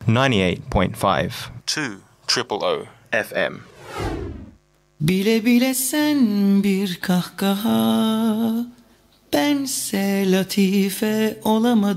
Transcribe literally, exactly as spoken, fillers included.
ninety-eight point five. two triple O F M. Bile bile sen bir kahkaha, bense latife olamadım.